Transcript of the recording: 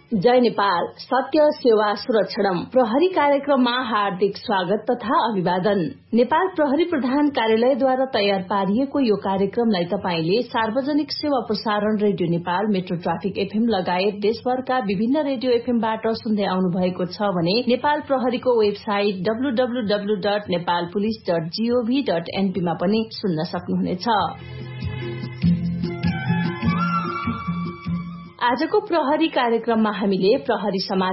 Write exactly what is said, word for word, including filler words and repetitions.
जय नेपाल सत्य सेवा सुरक्षणम प्रहरी कार्यक्रममा हार्दिक स्वागत तथा अभिवादन। नेपाल प्रहरी प्रधान कार्यालयद्वारा तयार पारिएको यो कार्यक्रमलाई तपाईले सार्वजनिक सेवा प्रसारण radio Nepal, metro traffic FM लगायत देशभरका विभिन्न रेडियो एफएमबाट सुन्दै आउनु भएको छ भने नेपाल प्रहरीको website W W W dot Nepal police dot gov dot NP मा पनि सुन्न सक्नुहुनेछ। आजको प्रहरी कार्यक्रममा हामीले प्रहरी समाज